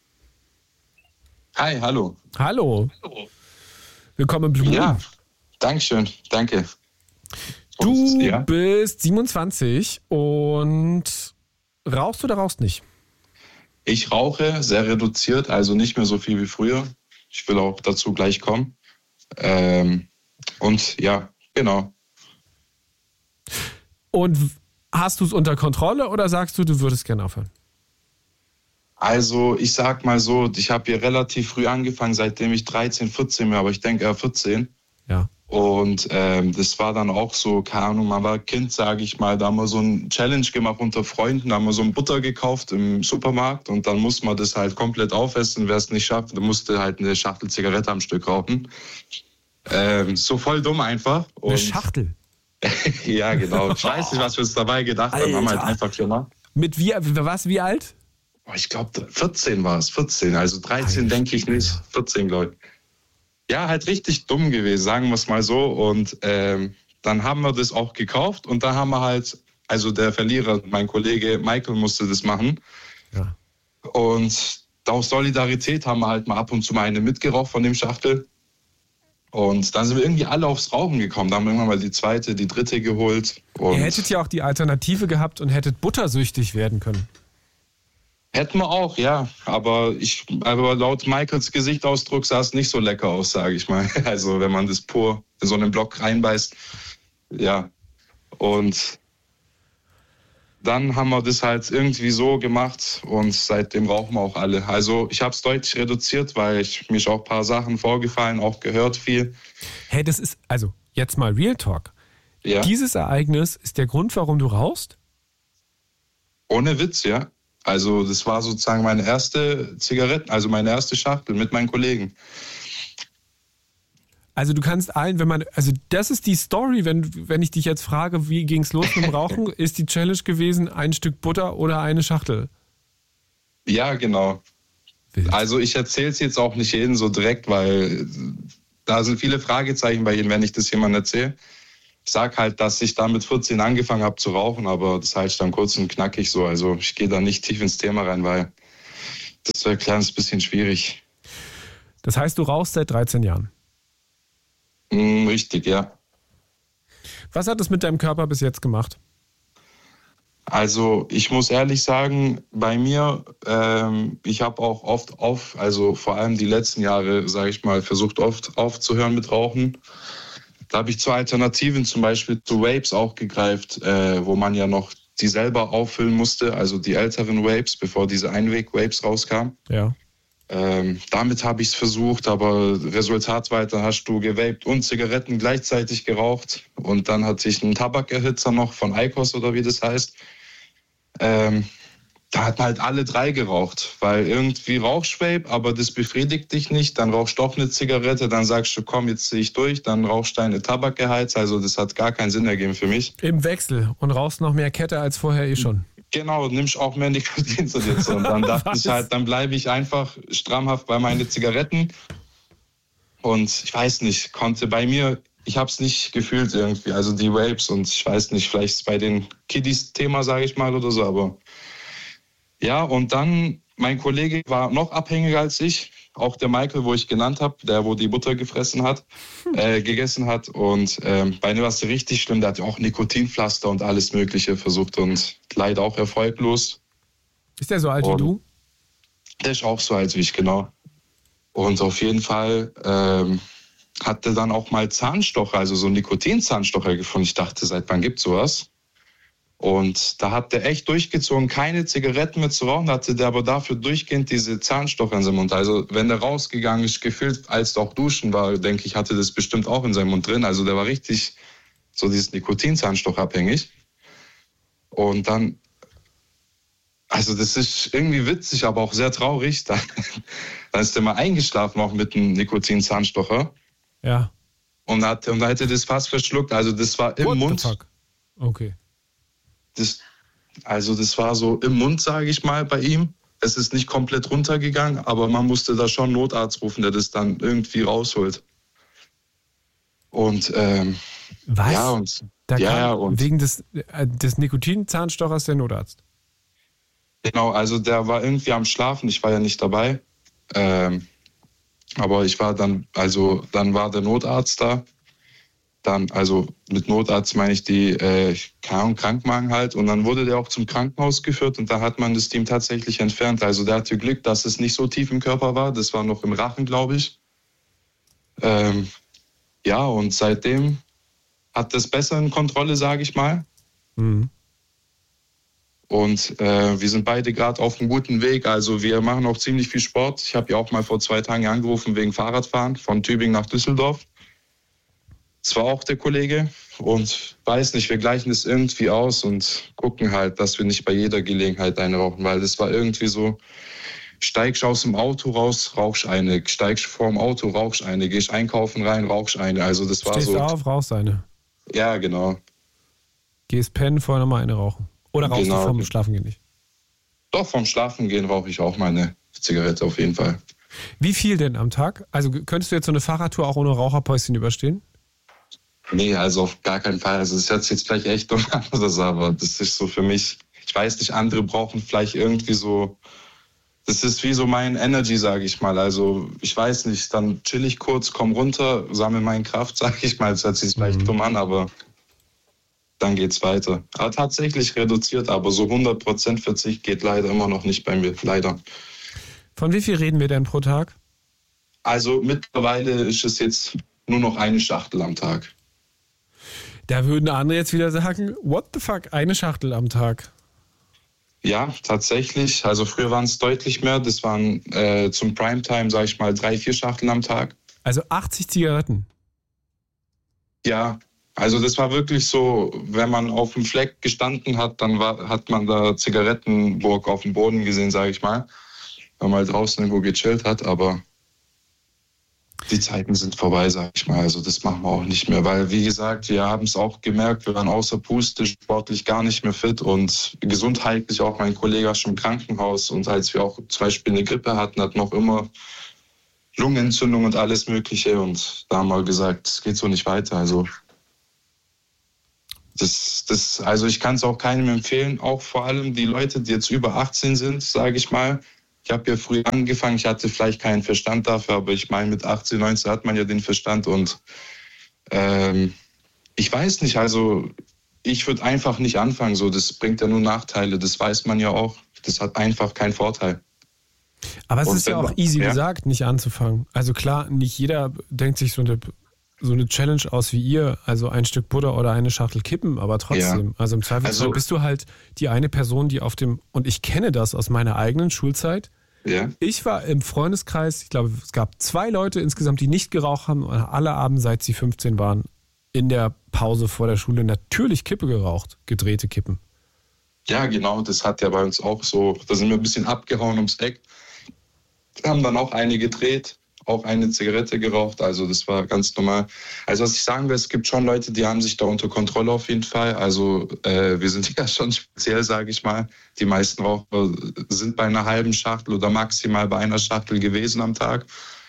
Hi, hallo. Hallo. Willkommen im Blue Moon. Ja, dankeschön, danke. Du bist 27 und rauchst oder rauchst nicht? Ich rauche sehr reduziert, also nicht mehr so viel wie früher. Ich will auch dazu gleich kommen. Und ja, genau. Und hast du es unter Kontrolle oder sagst du, du würdest gerne aufhören? Also ich sag mal so, ich habe hier relativ früh angefangen, seitdem ich 13, 14 war, aber ich denke eher 14. Ja. Und das war dann auch so, keine Ahnung, man war Kind, sage ich mal, da haben wir so ein Challenge gemacht unter Freunden, da haben wir so ein Butter gekauft im Supermarkt und dann muss man das halt komplett aufessen, wer es nicht schafft, der musste halt eine Schachtel Zigarette am Stück rauchen. So voll dumm einfach. Und eine Schachtel? ja, genau. Ich weiß nicht, was wir uns dabei gedacht haben, haben halt einfach gemacht. Mit wie alt? Ich glaube, 14 war es, 14, also 13 denke ich nicht, 14 glaube ich. Ja, halt richtig dumm gewesen, sagen wir es mal so. Und dann haben wir das auch gekauft und da haben wir halt, also der Verlierer, mein Kollege Michael musste das machen. Ja. Und aus Solidarität haben wir halt mal ab und zu mal eine mitgeraucht von dem Schachtel. Und dann sind wir irgendwie alle aufs Rauchen gekommen. Da haben wir irgendwann mal die zweite, die dritte geholt. Und ihr hättet ja auch die Alternative gehabt und hättet buttersüchtig werden können. Hätten wir auch, ja. Aber laut Michaels Gesichtsausdruck sah es nicht so lecker aus, sage ich mal. Also wenn man das pur in so einen Block reinbeißt. Ja. Und dann haben wir das halt irgendwie so gemacht und seitdem rauchen wir auch alle. Also ich habe es deutlich reduziert, weil mir auch ein paar Sachen vorgefallen, auch gehört viel. Hey, das ist, also jetzt mal Real Talk. Ja. Dieses Ereignis ist der Grund, warum du rauchst? Ohne Witz, ja. Also das war sozusagen meine erste also meine erste Schachtel mit meinen Kollegen. Also du kannst also das ist die Story, wenn ich dich jetzt frage, wie ging's los mit dem Rauchen, ist die Challenge gewesen, ein Stück Butter oder eine Schachtel? Ja, genau. Wild. Also ich erzähle es jetzt auch nicht jedem so direkt, weil da sind viele Fragezeichen bei jedem, wenn ich das jemandem erzähle. Ich sage halt, dass ich da mit 14 angefangen habe zu rauchen, aber das halte ich dann kurz und knackig so. Also ich gehe da nicht tief ins Thema rein, weil das wäre ein kleines bisschen schwierig. Das heißt, du rauchst seit 13 Jahren? Richtig, ja. Was hat das mit deinem Körper bis jetzt gemacht? Also ich muss ehrlich sagen, bei mir, ich habe auch oft also vor allem die letzten Jahre, sage ich mal, versucht oft aufzuhören mit Rauchen. Da habe ich zu Alternativen, zum Beispiel zu Vapes auch gegreift, wo man ja noch die selber auffüllen musste, also die älteren Vapes, bevor diese Einweg-Vapes rauskamen. Ja. Damit habe ich es versucht, aber Resultat war, dann hast du gewaped und Zigaretten gleichzeitig geraucht. Und dann hatte ich einen Tabakerhitzer noch von IQOS oder wie das heißt. Da hatten halt alle drei geraucht, weil irgendwie rauchst Vape, aber das befriedigt dich nicht. Dann rauchst du doch eine Zigarette, dann sagst du, komm, jetzt ziehe ich durch. Dann rauchst du eine Tabakgeheiz. Also das hat gar keinen Sinn ergeben für mich. Im Wechsel und rauchst noch mehr Kette als vorher schon. Genau, nimmst auch mehr Nikotin zu dir zu. Und dann dachte ich halt, dann bleibe ich einfach strammhaft bei meinen Zigaretten. Und ich weiß nicht, konnte bei mir, ich habe es nicht gefühlt irgendwie, also die Vapes und ich weiß nicht, vielleicht ist es bei den Kiddies Thema, sage ich mal, oder so, aber ja, und dann, mein Kollege war noch abhängiger als ich, auch der Michael, wo ich genannt habe, der, wo die Butter gegessen hat und bei mir war es richtig schlimm, der hat auch Nikotinpflaster und alles Mögliche versucht und leider auch erfolglos. Ist der so alt wie du? Der ist auch so alt wie ich, genau. Und auf jeden Fall hat er dann auch mal Zahnstocher, also so Nikotinzahnstocher gefunden. Ich dachte, seit wann gibt's sowas? Und da hat der echt durchgezogen, keine Zigaretten mehr zu rauchen, hatte der aber dafür durchgehend diese Zahnstocher in seinem Mund. Also wenn der rausgegangen ist, gefühlt, als er auch duschen war, denke ich, hatte das bestimmt auch in seinem Mund drin. Also der war richtig so dieses Nikotinzahnstocher abhängig. Und dann, also das ist irgendwie witzig, aber auch sehr traurig. Dann ist der mal eingeschlafen, auch mit einem Nikotinzahnstocher. Ja. Und da hat er das fast verschluckt. Also das war im Mund. What the fuck? Okay. Das war so im Mund, sage ich mal, bei ihm. Es ist nicht komplett runtergegangen, aber man musste da schon einen Notarzt rufen, der das dann irgendwie rausholt. Und was? Ja, und da ja, kam und wegen des Nikotinzahnstochers der Notarzt. genau, also der war irgendwie am Schlafen, ich war ja nicht dabei. Aber ich war dann war der Notarzt da. Dann, also mit Notarzt meine ich die Krankenwagen halt. Und dann wurde der auch zum Krankenhaus geführt und da hat man das Team tatsächlich entfernt. Also der hatte Glück, dass es nicht so tief im Körper war. Das war noch im Rachen, glaube ich. Ja, und seitdem hat das besser in Kontrolle, sage ich mal. Mhm. Und wir sind beide gerade auf einem guten Weg. Also wir machen auch ziemlich viel Sport. Ich habe ja auch mal vor 2 Tagen angerufen wegen Fahrradfahren von Tübingen nach Düsseldorf. Das war auch der Kollege und weiß nicht, wir gleichen es irgendwie aus und gucken halt, dass wir nicht bei jeder Gelegenheit eine rauchen, weil das war irgendwie so, steigst aus dem Auto raus, rauchst eine, steigst vorm Auto, rauchst eine, gehst einkaufen rein, rauchst eine. Also das war Stehst so. du auf, rauchst eine. Ja, genau. Gehst pennen, vorher nochmal eine rauchen. Oder rauchst Genau. du vorm Schlafengehen nicht? Doch, vorm Schlafengehen rauche ich auch mal eine Zigarette auf jeden Fall. Wie viel denn am Tag? Also könntest du jetzt so eine Fahrradtour auch ohne Raucherpäuschen überstehen? Nee, also auf gar keinen Fall. Also das hört sich jetzt vielleicht echt dumm an oder so, aber das ist so für mich, ich weiß nicht, andere brauchen vielleicht irgendwie so, das ist wie so mein Energy, sage ich mal. Also ich weiß nicht, dann chill ich kurz, komm runter, sammle meine Kraft, sage ich mal. Das hört sich vielleicht dumm an, aber dann geht's weiter. Aber tatsächlich reduziert, aber so 100% Verzicht geht leider immer noch nicht bei mir, leider. Von wie viel reden wir denn pro Tag? Also mittlerweile ist es jetzt nur noch eine Schachtel am Tag. Da würden andere jetzt wieder sagen, what the fuck, eine Schachtel am Tag. Ja, tatsächlich. Also früher waren es deutlich mehr. Das waren zum Primetime, sage ich mal, 3-4 Schachteln am Tag. Also 80 Zigaretten. Ja, Also das war wirklich so, wenn man auf dem Fleck gestanden hat, dann hat man da Zigarettenburg auf dem Boden gesehen, sage ich mal. Wenn man halt draußen irgendwo gechillt hat, aber die Zeiten sind vorbei, sage ich mal. Also das machen wir auch nicht mehr, weil wie gesagt, wir haben es auch gemerkt, wir waren außer Puste, sportlich gar nicht mehr fit und gesundheitlich auch. Mein Kollege war schon im Krankenhaus und als wir auch zum Beispiel eine Grippe hatten, hatten wir auch immer Lungenentzündung und alles Mögliche und da haben wir gesagt, es geht so nicht weiter. Also also ich kann es auch keinem empfehlen, auch vor allem die Leute, die jetzt über 18 sind, sage ich mal. Ich habe ja früh angefangen, ich hatte vielleicht keinen Verstand dafür, aber ich meine, mit 18, 19 hat man ja den Verstand und ich weiß nicht, also ich würde einfach nicht anfangen, so, das bringt ja nur Nachteile, das weiß man ja auch, das hat einfach keinen Vorteil. Aber es Und ist ja wenn auch man- easy ja? gesagt, nicht anzufangen. Also klar, nicht jeder denkt sich so eine Challenge aus wie ihr, also ein Stück Butter oder eine Schachtel Kippen, aber trotzdem. Ja. Also im Zweifelsfall Also- bist du halt die eine Person, die und ich kenne das aus meiner eigenen Schulzeit. Ja, Ich war im Freundeskreis, ich glaube, es gab 2 Leute insgesamt, die nicht geraucht haben und alle Abend, seit sie 15 waren, in der Pause vor der Schule natürlich Kippe geraucht, gedrehte Kippen. ja, genau, das hat ja bei uns auch so, da sind wir ein bisschen abgehauen ums Eck, haben dann auch eine gedreht, auch eine Zigarette geraucht, also das war ganz normal. Also was ich sagen will, es gibt schon Leute, die haben sich da unter Kontrolle auf jeden Fall. Also wir sind ja schon speziell, sage ich mal. Die meisten Raucher sind bei einer halben Schachtel oder maximal bei einer Schachtel gewesen am Tag.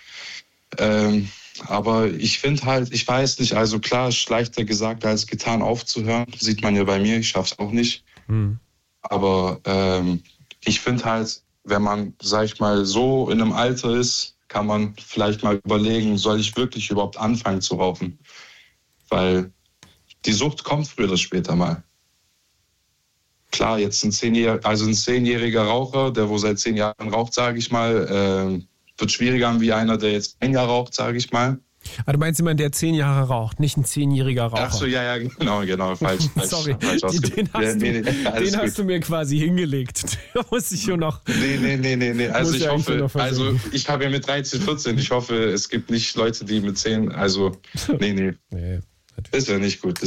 Aber ich finde halt, ich weiß nicht, also klar, ist leichter gesagt als getan aufzuhören. Sieht man ja bei mir, ich schaffe es auch nicht. Aber ich finde halt, wenn man, sag ich mal, so in einem Alter ist, kann man vielleicht mal überlegen, soll ich wirklich überhaupt anfangen zu rauchen? Weil die Sucht kommt früher oder später mal. Klar, jetzt ein 10-jähriger Raucher, der wo seit 10 Jahren raucht, sage ich mal, wird schwieriger wie einer, der jetzt 1 Jahr raucht, sage ich mal. Aber du meinst jemand, der 10 Jahre raucht, nicht ein 10-jähriger Raucher. Ach so, ja, genau, falsch. Sorry, falsch den hast du mir quasi hingelegt. Da muss ich schon noch. Nee. Also Muss ich ja eigentlich hoffe, noch versuchen. also ich habe ja mit 13, 14, ich hoffe, es gibt nicht Leute, die mit 10, also nee. Nee, Das wäre nicht gut.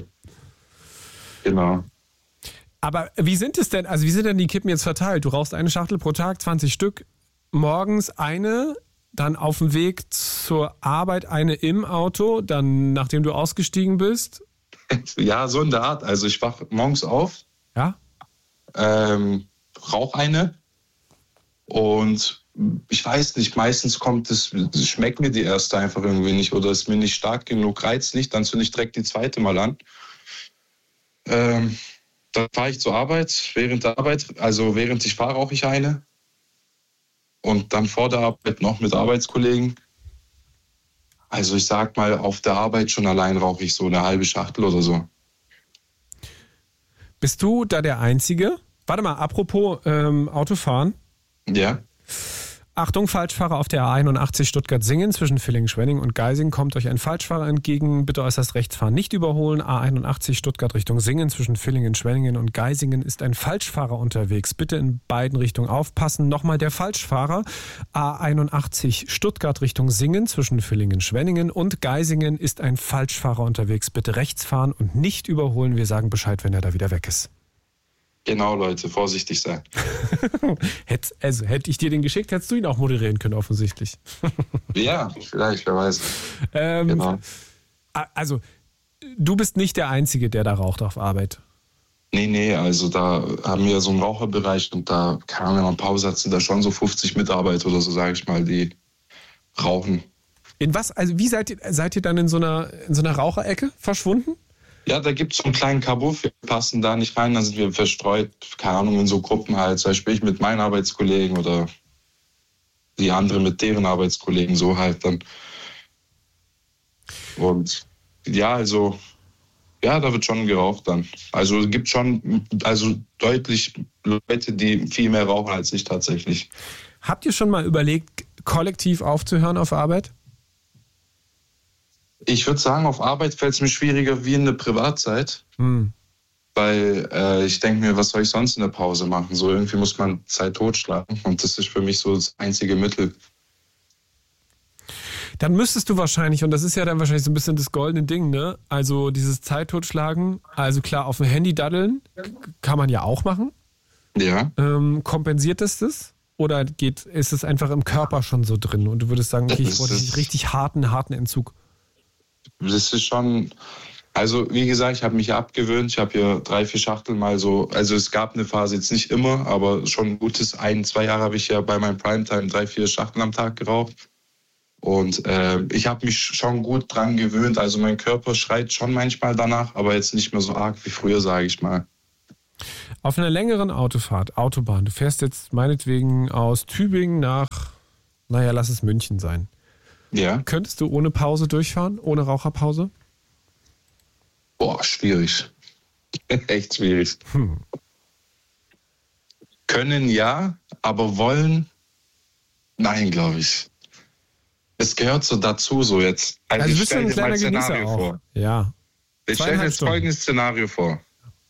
Genau. aber wie sind es denn, also wie sind denn die Kippen jetzt verteilt? Du rauchst eine Schachtel pro Tag, 20 Stück, morgens eine, dann auf dem Weg zur Arbeit eine im Auto, dann nachdem du ausgestiegen bist. Ja, so in der Art. Also ich wache morgens auf, Ja? rauche eine und ich weiß nicht, meistens schmeckt mir die erste einfach irgendwie nicht oder ist mir nicht stark genug, reizt nicht, dann zünde ich direkt die zweite mal an. Dann fahre ich zur Arbeit, während ich fahre, rauche ich eine. Und dann vor der Arbeit noch mit Arbeitskollegen. Also ich sag mal, auf der Arbeit schon allein rauche ich so eine halbe Schachtel oder so. Bist du da der Einzige? Warte mal, apropos Autofahren. Ja. Achtung, Falschfahrer auf der A81 Stuttgart-Singen zwischen Villingen-Schwenning und Geisingen. Kommt euch ein Falschfahrer entgegen. Bitte äußerst rechts fahren, nicht überholen. A81 Stuttgart Richtung Singen zwischen Villingen-Schwenningen und Geisingen ist ein Falschfahrer unterwegs. Bitte in beiden Richtungen aufpassen. Nochmal der Falschfahrer. A81 Stuttgart Richtung Singen zwischen Villingen-Schwenningen und Geisingen ist ein Falschfahrer unterwegs. Bitte rechts fahren und nicht überholen. Wir sagen Bescheid, wenn er da wieder weg ist. Genau, Leute, vorsichtig sein. Hätte ich dir den geschickt, hättest du ihn auch moderieren können, offensichtlich. Ja, vielleicht, wer weiß. Genau. Also, du bist nicht der Einzige, der da raucht auf Arbeit. Nee, also da haben wir so einen Raucherbereich und da, keine Ahnung, wenn man Pause hat, sind da schon so 50 Mitarbeiter oder so, sage ich mal, die rauchen. In was, also wie seid ihr dann in so einer Raucherecke verschwunden? Ja, da gibt es so einen kleinen Kabuff, wir passen da nicht rein, dann sind wir verstreut, keine Ahnung, in so Gruppen halt. Zum Beispiel ich mit meinen Arbeitskollegen oder die anderen mit deren Arbeitskollegen, so halt dann. Und ja, also, ja, da wird schon geraucht dann. Also es gibt schon, deutlich Leute, die viel mehr rauchen als ich tatsächlich. Habt ihr schon mal überlegt, kollektiv aufzuhören auf Arbeit? Ich würde sagen, auf Arbeit fällt es mir schwieriger wie in der Privatzeit. Weil ich denke mir, was soll ich sonst in der Pause machen? So irgendwie muss man Zeit totschlagen und das ist für mich so das einzige Mittel. Dann müsstest du wahrscheinlich, und das ist ja dann wahrscheinlich so ein bisschen das goldene Ding, ne? Also dieses Zeit totschlagen, also klar, auf dem Handy daddeln, kann man ja auch machen. Ja. Kompensiert es das? Oder ist es einfach im Körper schon so drin und du würdest sagen, okay, ich wollte richtig harten Entzug? Das ist schon, also wie gesagt, ich habe mich ja abgewöhnt. Ich habe hier 3-4 Schachteln mal so, also es gab eine Phase, jetzt nicht immer, aber schon ein gutes 1-2 Jahre habe ich ja bei meinem Primetime 3-4 Schachteln am Tag geraucht. Und ich habe mich schon gut dran gewöhnt. Also mein Körper schreit schon manchmal danach, aber jetzt nicht mehr so arg wie früher, sage ich mal. Auf einer längeren Autobahn, du fährst jetzt meinetwegen aus Tübingen nach, lass es München sein. Ja. Könntest du ohne Pause durchfahren, ohne Raucherpause? Boah, schwierig. Echt schwierig. Können ja, aber wollen? Nein, glaube ich. Es gehört so dazu, so jetzt. Also ich du bist ja ein stell dir mal kleiner Genießer auch. vor. Ja. Ich stelle mir jetzt folgendes Szenario vor.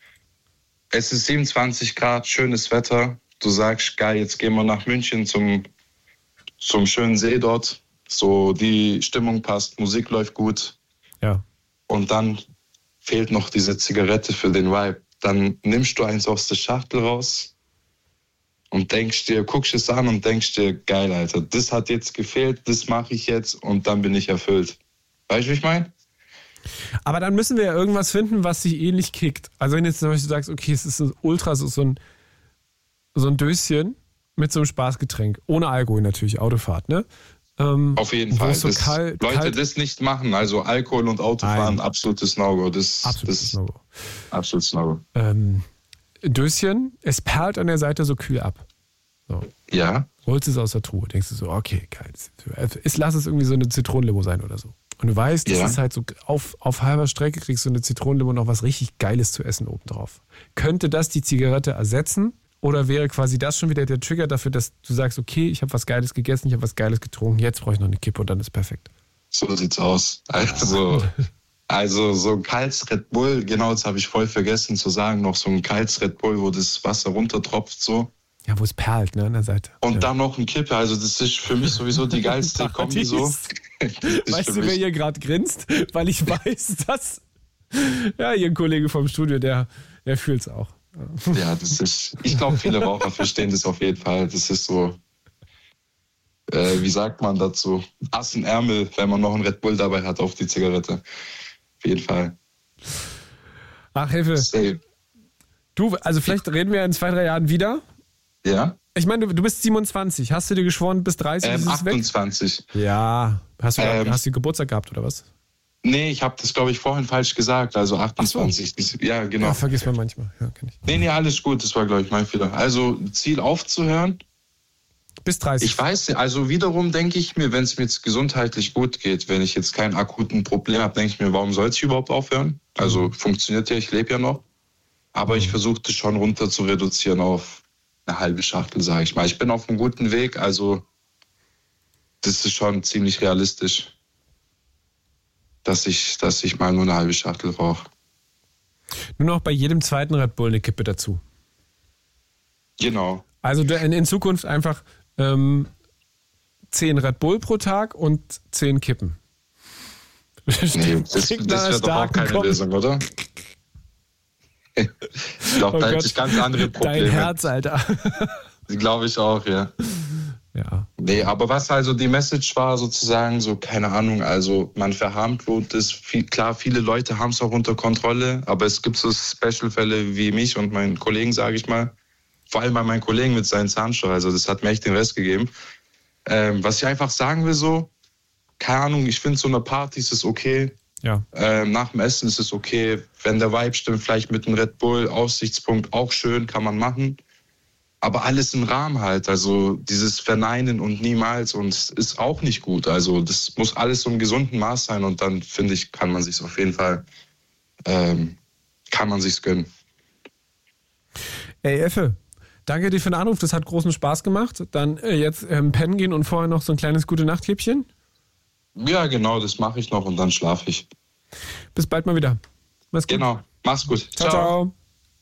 Es ist 27 Grad, schönes Wetter. Du sagst, geil, jetzt gehen wir nach München zum schönen See dort. So, die Stimmung passt, Musik läuft gut. Ja. Und dann fehlt noch diese Zigarette für den Vibe. Dann nimmst du eins aus der Schachtel raus und guckst es an und denkst dir, geil, Alter, das hat jetzt gefehlt, das mache ich jetzt und dann bin ich erfüllt. Weißt du, wie ich meine? Aber dann müssen wir ja irgendwas finden, was sich ähnlich kickt. Also wenn jetzt zum Beispiel sagst, okay, es ist ultra so ein Döschen mit so einem Spaßgetränk, ohne Alkohol natürlich, Autofahrt, ne? Auf jeden Fall. So Leute, das nicht machen, also Alkohol und Autofahren, absolutes No-Go. Absolutes No-Go. Döschen, es perlt an der Seite so kühl ab. So. Ja. Holst es aus der Truhe, denkst du so, okay, geil. Lass es irgendwie so eine Zitronenlimo sein oder so. Und du weißt, das ist halt so, auf halber Strecke kriegst du eine Zitronenlimo und noch was richtig Geiles zu essen obendrauf. Könnte das die Zigarette ersetzen? Oder wäre quasi das schon wieder der Trigger dafür, dass du sagst, okay, ich habe was Geiles gegessen, ich habe was Geiles getrunken, jetzt brauche ich noch eine Kippe und dann ist perfekt. So sieht's aus. Also so ein kaltes Red Bull, genau, das habe ich voll vergessen zu sagen, noch so ein kaltes Red Bull, wo das Wasser runtertropft so. Ja, wo es perlt, ne, an der Seite. Und dann noch ein Kippe, also das ist für mich sowieso die geilste Kombi so. Weißt du, wer hier gerade grinst? Weil ich weiß, dass hier ein Kollege vom Studio, der fühlt's auch. Ja, ich glaube, viele Raucher verstehen das auf jeden Fall. Das ist so, wie sagt man dazu? Ass im Ärmel, wenn man noch einen Red Bull dabei hat auf die Zigarette. Auf jeden Fall. Ach, Hilfe. Safe. Du, also vielleicht reden wir in 2-3 Jahren wieder. Ja? Ich meine, du bist 27. Hast du dir geschworen, bis 30 ist es 28. Weg? Ja. Hast du Geburtstag gehabt oder was? Nee, ich habe das, glaube ich, vorhin falsch gesagt. Also 28. So. Ja, genau. Ja, vergisst man manchmal. Ja, kenn ich. Nee, alles gut. Das war, glaube ich, mein Fehler. Also Ziel aufzuhören. Bis 30. Ich weiß nicht. Also wiederum denke ich mir, wenn es mir jetzt gesundheitlich gut geht, wenn ich jetzt keinen akuten Problem habe, denke ich mir, warum soll ich überhaupt aufhören? Also funktioniert ja, ich lebe ja noch. Aber ich versuche das schon runter zu reduzieren auf eine halbe Schachtel, sage ich mal. Ich bin auf einem guten Weg. Also das ist schon ziemlich realistisch, dass ich mal nur eine halbe Schachtel rauche. Nur noch bei jedem zweiten Red Bull eine Kippe dazu. Genau. Also in Zukunft einfach 10 Red Bull pro Tag und 10 Kippen. Nee, das wäre doch auch keine Lösung, oder? Ich glaube, da hätte ich ganz andere Probleme. Dein Herz, Alter. Glaube ich auch, ja. Ja. Nee, aber was also die Message war sozusagen, so keine Ahnung, also man verharmlost es, klar, viele Leute haben es auch unter Kontrolle, aber es gibt so Special-Fälle wie mich und meinen Kollegen, sage ich mal, vor allem bei meinen Kollegen mit seinen Zahnstocher, also das hat mir echt den Rest gegeben. Was ich einfach sagen will so, keine Ahnung, ich finde so eine Party ist es okay, ja. Nach dem Essen ist es okay, wenn der Vibe stimmt, vielleicht mit einem Red Bull, Aussichtspunkt auch schön, kann man machen. Aber alles im Rahmen halt, also dieses Verneinen und niemals und es ist auch nicht gut. Also das muss alles so im gesunden Maß sein und dann, finde ich, kann man sich's auf jeden Fall, kann man sich's gönnen. Ey, Effe, danke dir für den Anruf, das hat großen Spaß gemacht. Dann jetzt pennen gehen und vorher noch so ein kleines Gute-Nacht-Häppchen. Ja, genau, das mache ich noch und dann schlafe ich. Bis bald mal wieder. Mach's gut. Genau, mach's gut. Ciao, ciao.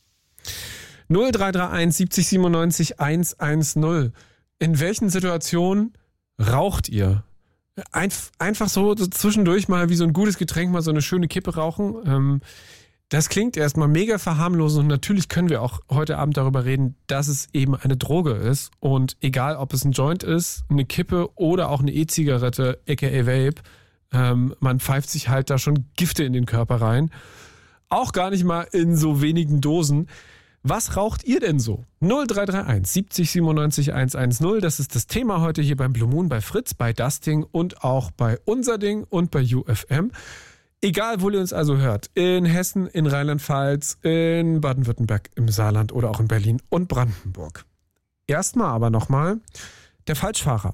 0331 70 97 110. In welchen Situationen raucht ihr? Einfach so zwischendurch mal wie so ein gutes Getränk mal so eine schöne Kippe rauchen. Das klingt erstmal mega verharmlosend und natürlich können wir auch heute Abend darüber reden, dass es eben eine Droge ist. Und egal, ob es ein Joint ist, eine Kippe oder auch eine E-Zigarette, aka Vape, man pfeift sich halt da schon Gifte in den Körper rein. Auch gar nicht mal in so wenigen Dosen. Was raucht ihr denn so? 0331 70 97 110, das ist das Thema heute hier beim Blue Moon, bei Fritz, bei Dusting und auch bei Unser Ding und bei UFM. Egal, wo ihr uns also hört, in Hessen, in Rheinland-Pfalz, in Baden-Württemberg, im Saarland oder auch in Berlin und Brandenburg. Erstmal aber nochmal der Falschfahrer.